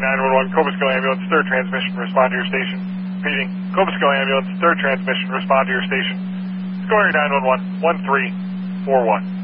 911, Cobusco Ambulance, third transmission, respond to your station. Repeating, Cobusco Ambulance, third transmission, respond to your station. Score 911, 1341.